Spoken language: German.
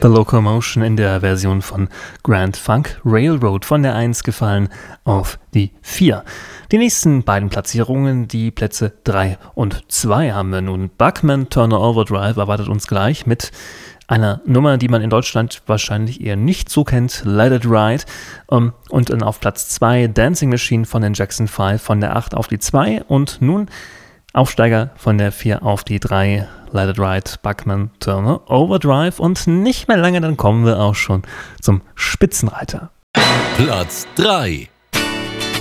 The Locomotion in der Version von Grand Funk Railroad von der 1 gefallen auf die 4. Die nächsten beiden Platzierungen, die Plätze 3 und 2, haben wir nun. Bachman Turner Overdrive erwartet uns gleich mit einer Nummer, die man in Deutschland wahrscheinlich eher nicht so kennt, Let It Ride. Und dann auf Platz 2 Dancing Machine von den Jackson 5 von der 8 auf die 2. Und nun Aufsteiger von der 4 auf die 3, Let It Ride, Bachman Turner Overdrive. Und nicht mehr lange, dann kommen wir auch schon zum Spitzenreiter. Platz 3.